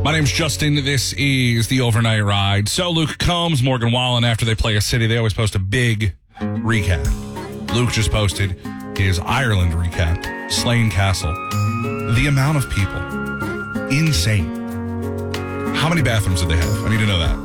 My name's Justin. This is the Overnight Ride. So Luke Combs, Morgan Wallen, after they play a city, they always post a big recap. Luke just posted his Ireland recap, Slane Castle. The amount of people, insane. How many bathrooms did they have? I need to know that.